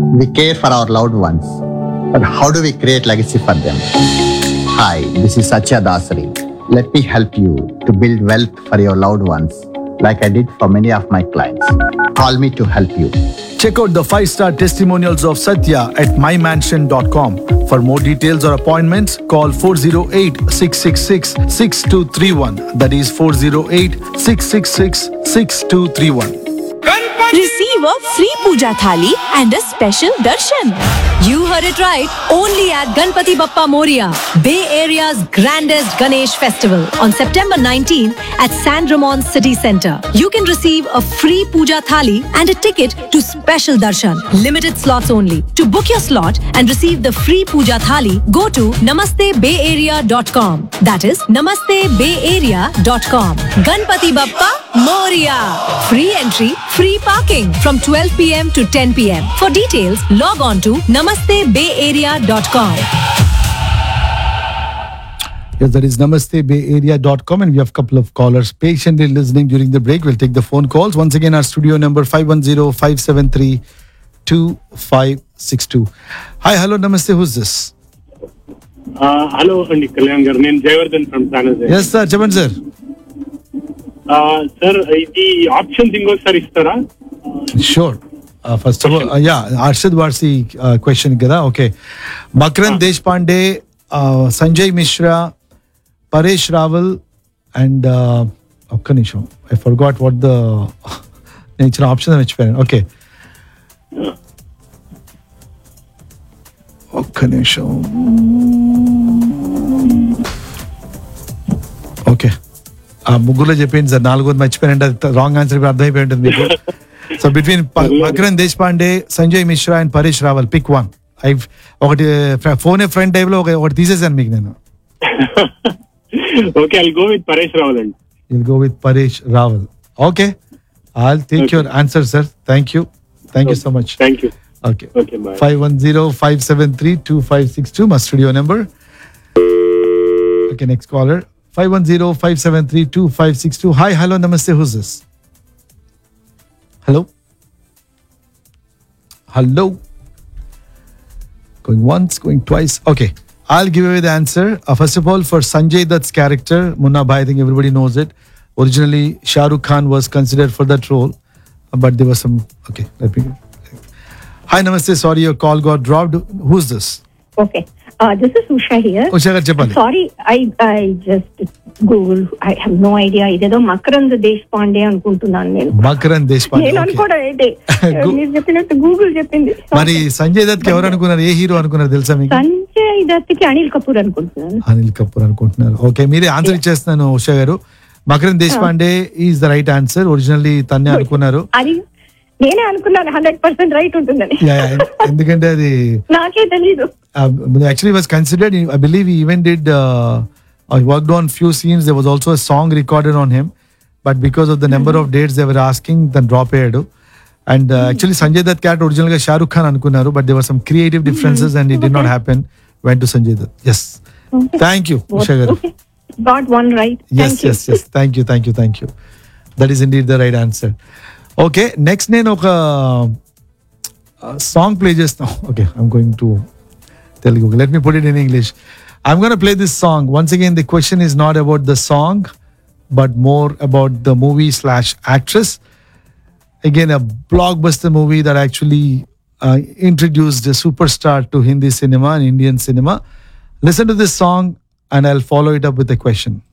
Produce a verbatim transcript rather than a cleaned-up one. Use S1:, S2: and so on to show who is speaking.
S1: We care for our loved ones, but how do we create legacy for them? Hi, this is Satya Dasari. Let me help you to build wealth for your loved ones, like I did for many of my clients. Call me to help you.
S2: Check out the five-star testimonials of Satya at my mansion dot com. For more details or appointments, call four oh eight, six six six, six two three one. That is four oh eight, six six six, six two three one.
S3: Receive a free puja thali and a special darshan. You heard it right. Only at Ganpati Bappa Moria, Bay Area's grandest Ganesh festival on September nineteenth at San Ramon City Centre. You can receive a free puja thali and a ticket to special darshan. Limited slots only. To book your slot and receive the free puja thali, go to namaste bay area dot com. That is namaste bay area dot com. Ganpati Bappa Moria. Free entry, free parking from twelve p.m. to ten p.m. For details, log on to namaste bay area dot com.
S2: Yes, that is namaste bay area dot com, and we have a couple of callers patiently listening during the break. We'll take the phone calls. Once again, our studio number five one zero, five seven three, two five six two. Hi, hello, namaste. Who's this?
S4: Uh, hello, Andy Kalyangar. Name Jayavardhan from San Jose.
S2: Yes, sir. Chaman, sir.
S4: Uh, sir, the options ingo sir istara?
S2: Sure. Uh, first of all, uh, yeah, Arshad Varsi uh, question kada. Okay. Makran Deshpande, uh, Sanjay Mishra, Paresh Rawal, and uh, I forgot what the nature option which parent. Okay. Okay. ముగ్గురులో చెప్పింది sir నాలుగోది మర్చిపోయినంటే wrong answer ఇప్పుడు అర్థమైపోయి ఉంటుంది మీకు so between Makarand Deshpande Sanjay Mishra and Paresh Rawal pick one I ఒకటి phone ఏ front type లో ఒకటి తీసేసాను మీకు నేను
S4: okay I'll go with Paresh Rawal అండి
S2: will go with Paresh Rawal okay I'll take your answer sir thank you thank you so much
S4: thank you
S2: okay five one zero five seven three two five six two మా studio number okay next caller five one zero, five seven three, two five six two. Hi, hello, namaste. Who's this? Hello? Hello? Going once, going twice. Okay. I'll give away the answer. Uh, first of all, for Sanjay Dutt's character, Munna Bhai, I think everybody knows it. Originally, Shah Rukh Khan was considered for that role. Uh, but there was some... Okay. Let me... Hi, namaste. Sorry, your call got dropped. Who's this?
S5: Okay. Uh, this is Usha here.
S2: Usha Chapali.
S5: Sorry, I I just Google. I have no idea. ఇదేదో మకరంద్ దేశపాండే అనుకుంటున్నాను నేను.
S2: మకరంద్ దేశపాండే.
S5: నేను అనుకోవడం ఏంటి? మీరు చెప్పినట్టు Google చెప్పింది.
S2: మరి సంజయ్ దత్ కి ఎవరు అనుకున్నారు? ఏ హీరో అనుకున్నారు తెలుసా మీకు?
S5: సంజయ్ దత్ కి అనిల్ కపూర్ అనుకుంటున్నాను.
S2: అనిల్ కపూర్ అనుకుంటున్నారు. ఓకే, మీరే ఆన్సర్ ఇచ్చేస్తున్నాను ఉషా గారు. Makarand Deshpande is the right answer. Originally తన్నే అనుకున్నారు.
S5: అది నేనే అనుకున్నాను హండ్రెడ్ పర్సెంట్ రైట్ ఉంటుందని.
S2: ఎందుకంటే అది
S5: నాకే తెలీదు.
S2: Actually was considered, I believe he even did uh, he worked on few scenes. There was also a song recorded on him, but because of the number of dates they were asking, then drop it. And uh, actually Sanjay Dutt character originally Shah Rukh Khan anukunnaru, but there were some creative differences and it did not happen. Went to Sanjay Dutt. Yes. Okay. Thank you, Usha garu.
S5: Okay. Got one right.
S2: Yes,
S5: Thank
S2: yes, you. yes. Thank you, thank you, thank you. That is indeed the right answer. Okay, next name oka uh, song play just now. Okay, I'm going to Telugu. Let me put it in English. I'm going to play this song. Once again, the question is not about the song, but more about the movie slash actress. Again, a blockbuster movie that actually uh, introduced a superstar to Hindi cinema and Indian cinema. Listen to this song and I'll follow it up with a question.